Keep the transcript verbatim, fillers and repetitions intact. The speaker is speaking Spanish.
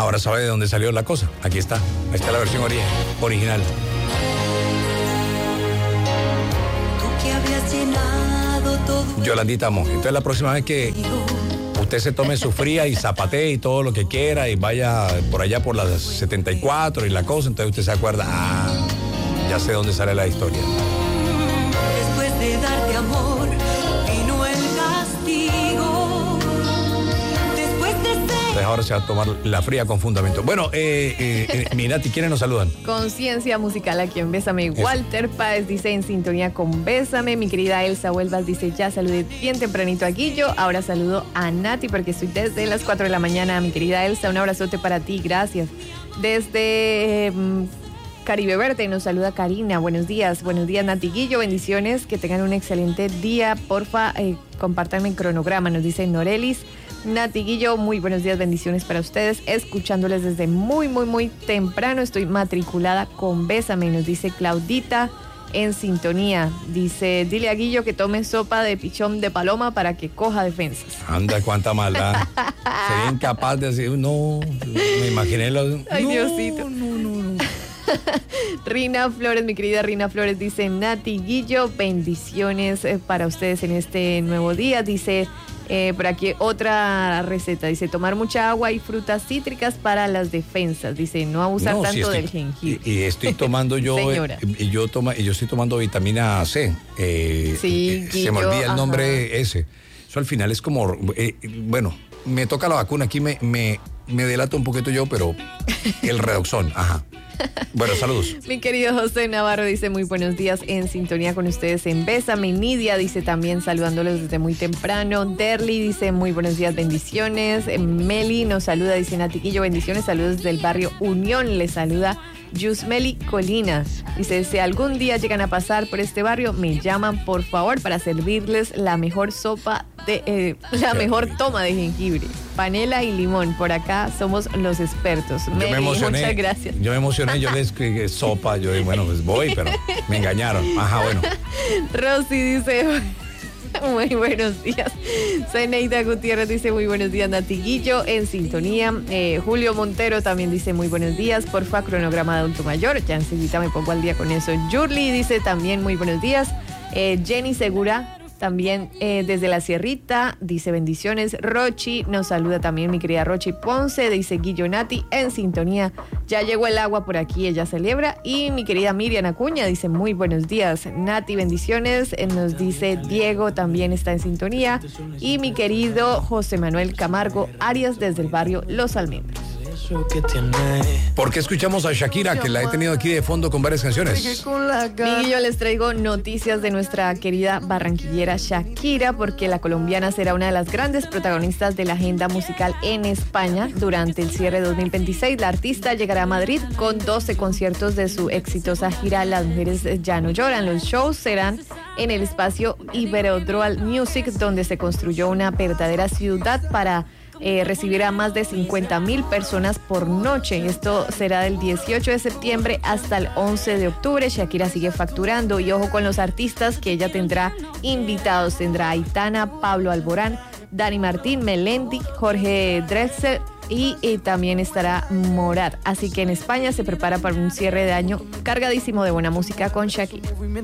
Ahora sabe de dónde salió la cosa. Aquí está. Ahí está la versión ori- original. Tú que habías llenado todo. Yolandita Monge. Entonces la próxima vez que usted se tome su fría y zapatee y todo lo que quiera y vaya por allá por las setenta y cuatro y la cosa, entonces usted se acuerda, ah, ya sé dónde sale la historia. Después de darte amor, vino el castigo. Después de ser. Entonces ahora se va a tomar la fría con fundamento. Bueno, eh, eh, eh, mi Nati, ¿quiénes nos saludan? Conciencia musical aquí en Bésame. Walter Páez dice en sintonía con Bésame. Mi querida Elsa Huelvas dice ya saludé bien tempranito a Guillo. Ahora saludo a Nati porque estoy desde las cuatro de la mañana. Mi querida Elsa, un abrazote para ti, gracias. Desde eh, Caribe Verde nos saluda Karina. Buenos días, buenos días Nati, Guillo, bendiciones, que tengan un excelente día. Porfa, eh, compártanme el cronograma, nos dice Norelis. Nati, Guillo, muy buenos días, bendiciones para ustedes, escuchándoles desde muy, muy, muy temprano, estoy matriculada con Bésame, nos dice Claudita, en sintonía, dice, dile a Guillo que tome sopa de pichón de paloma para que coja defensas. Anda, cuánta maldad. Sería incapaz de decir, no, me imaginé los... Ay, no, Diosito. No, no, no. Rina Flores, mi querida Rina Flores, dice, Nati, Guillo, bendiciones eh, para ustedes en este nuevo día, dice... Eh, por aquí otra receta, dice tomar mucha agua y frutas cítricas para las defensas, dice no abusar No, tanto sí estoy, del jengibre. Y, y estoy tomando yo, Señora. eh, y yo toma, y yo estoy tomando vitamina C. Eh, Sí, eh, se Guillo, me olvida el ajá. nombre ese. Eso al final es como, eh, bueno, me toca la vacuna, aquí me, me, me delato un poquito yo, pero el redoxón, ajá. Bueno, saludos. Mi querido José Navarro dice muy buenos días en sintonía con ustedes en Bésame. Nidia dice también saludándolos desde muy temprano. Derly dice muy buenos días, bendiciones. Meli nos saluda, dice Natiquillo, bendiciones, saludos del barrio Unión. Le saluda Yusmeli Colina. Dice, si algún día llegan a pasar por este barrio, me llaman por favor para servirles la mejor sopa de, eh, la mejor toma de jengibre, panela y limón. Por acá somos los expertos. Yo Meli, me emocioné. muchas gracias. Yo me emocioné, yo les escribí sopa, yo dije, bueno, pues voy, pero me engañaron. Ajá, bueno. Rosy dice, muy buenos días. Zeneida Gutiérrez dice, muy buenos días, Natiguillo, en sintonía. Eh, Julio Montero también dice, muy buenos días. Porfa, cronograma de adulto mayor. Ya enseguida me pongo al día con eso. Yurli dice también, muy buenos días. Eh, Jenny Segura, también eh, desde la Sierrita, dice bendiciones. Rochi nos saluda también, mi querida Rochi Ponce, dice Guillo Nati, en sintonía. Ya llegó el agua por aquí, ella celebra. Y mi querida Miriam Acuña dice muy buenos días, Nati, bendiciones. Eh, nos dice Diego, también está en sintonía. Y mi querido José Manuel Camargo Arias desde el barrio Los Almendros. ¿Por qué escuchamos a Shakira, que la he tenido aquí de fondo con varias canciones? Y yo les traigo noticias de nuestra querida barranquillera Shakira, porque la colombiana será una de las grandes protagonistas de la agenda musical en España. Durante el cierre de dos mil veintiséis, la artista llegará a Madrid con doce conciertos de su exitosa gira Las Mujeres Ya No Lloran. Los shows serán en el espacio Iberodroal Music, donde se construyó una verdadera ciudad para Eh, recibirá más de cincuenta mil personas por noche. Esto será del dieciocho de septiembre hasta el once de octubre. Shakira sigue facturando y ojo con los artistas que ella tendrá invitados. Tendrá a Aitana, Pablo Alborán, Dani Martín, Melendi, Jorge Drexler y, y también estará Morat. Así que en España se prepara para un cierre de año cargadísimo de buena música con Shakira.